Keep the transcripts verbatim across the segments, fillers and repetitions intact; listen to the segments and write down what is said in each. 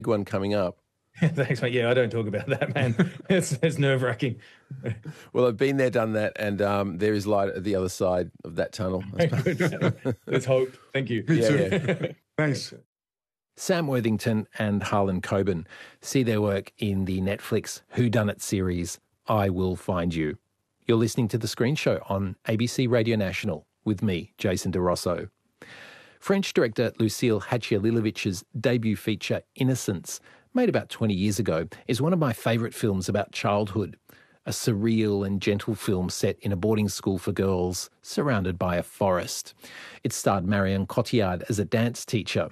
one coming up. Thanks, mate. Yeah, I don't talk about that, man. it's it's nerve-wracking. Well, I've been there, done that, and um, there is light at the other side of that tunnel. Let's hope. Thank you. Yeah, yeah. Thanks. Sam Worthington and Harlan Coben see their work in the Netflix Whodunit series, I Will Find You. You're listening to The Screen Show on A B C Radio National with me, Jason De Rosso. French director Lucille Hatchialilovich's debut feature, Innocence, made about twenty years ago, is one of my favourite films about childhood. A surreal and gentle film set in a boarding school for girls, surrounded by a forest. It starred Marion Cotillard as a dance teacher.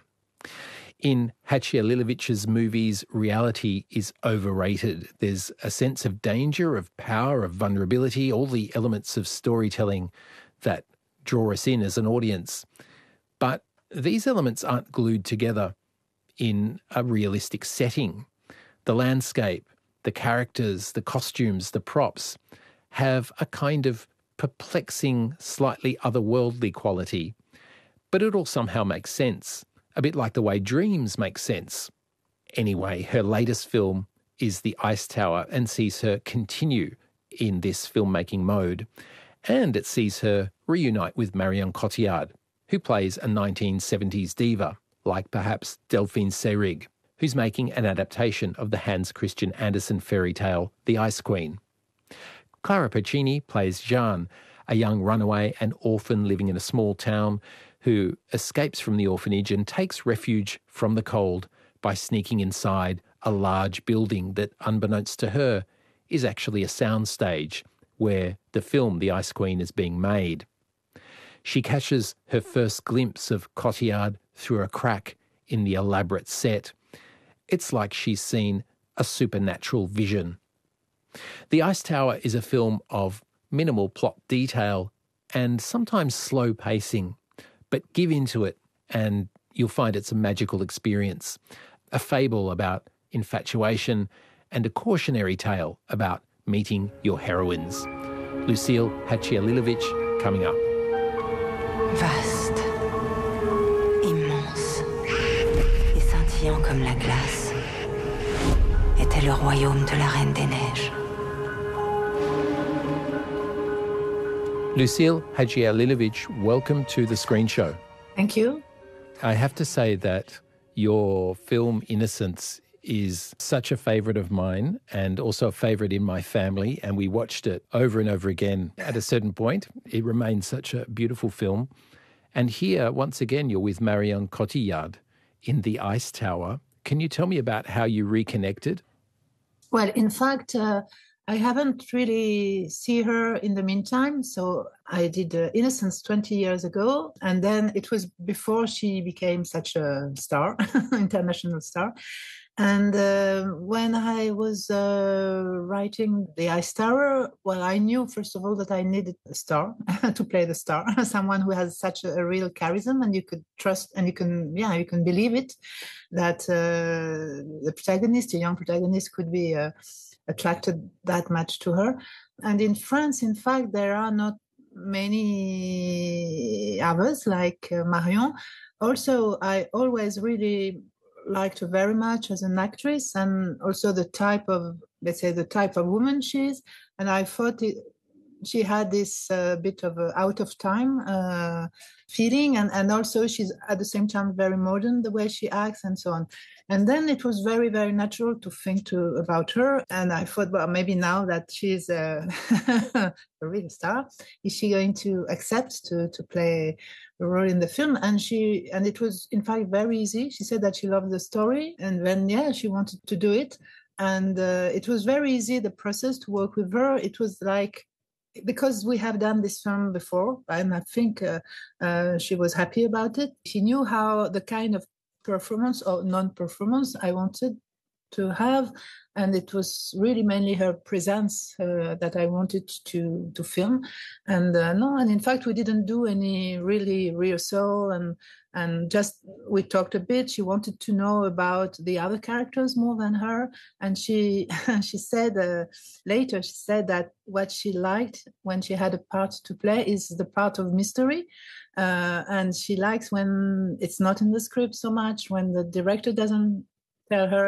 In Hatchialilovich's movies, reality is overrated. There's a sense of danger, of power, of vulnerability, all the elements of storytelling that draw us in as an audience. But these elements aren't glued together in a realistic setting. The landscape, the characters, the costumes, the props have a kind of perplexing, slightly otherworldly quality, but it all somehow makes sense, a bit like the way dreams make sense. Anyway, her latest film is The Ice Tower and sees her continue in this filmmaking mode, and it sees her reunite with Marion Cotillard, who plays a nineteen seventies diva, like perhaps Delphine Seyrig, who's making an adaptation of the Hans Christian Andersen fairy tale The Ice Queen. Clara Pacini plays Jeanne, a young runaway and orphan living in a small town who escapes from the orphanage and takes refuge from the cold by sneaking inside a large building that, unbeknownst to her, is actually a soundstage where the film The Ice Queen is being made. She catches her first glimpse of Cotillard through a crack in the elaborate set. It's like she's seen a supernatural vision. The Ice Tower is a film of minimal plot detail and sometimes slow pacing, but give into it and you'll find it's a magical experience, a fable about infatuation and a cautionary tale about meeting your heroines. Lucille Hatchialilovich coming up. Vaste, immense et scintillant comme la glace, était le royaume de la Reine des Neiges. Lucille Hatchialilovich, welcome to The Screen Show. Thank you. I have to say that your film Innocence is such a favourite of mine and also a favourite in my family, and we watched it over and over again. At a certain point, it remains such a beautiful film. And here, once again, you're with Marion Cotillard in The Ice Tower. Can you tell me about how you reconnected? Well, in fact, uh, I haven't really seen her in the meantime. So I did uh, Innocence twenty years ago. And then it was before she became such a star, international star. And uh, when I was uh, writing The Ice Tower, well, I knew, first of all, that I needed a star to play the star, someone who has such a, a real charisma and you could trust and you can, yeah, you can believe it, that uh, the protagonist, a young protagonist, could be uh, attracted that much to her. And in France, in fact, there are not many others like uh, Marion. Also, I always really liked her very much as an actress and also the type of, let's say, the type of woman she is. And I thought it, she had this uh, bit of a out of time uh, feeling. And, and also she's at the same time very modern, the way she acts and so on. And then it was very, very natural to think to about her. And I thought, well, maybe now that she's a, a real star, is she going to accept to, to play a role in the film? And she, and it was in fact very easy. She said that she loved the story, and then yeah, she wanted to do it. And uh, it was very easy, the process to work with her. It was like, because we have done this film before, and I think uh, uh, she was happy about it. She knew how the kind of performance or non-performance I wanted to have, and it was really mainly her presence uh, that I wanted to to film. And uh, no, and in fact we didn't do any really rehearsal, and and just we talked a bit. She wanted to know about the other characters more than her, and she she said uh, later she said that what she liked when she had a part to play is the part of mystery. Uh, and she likes when it's not in the script so much, when the director doesn't tell her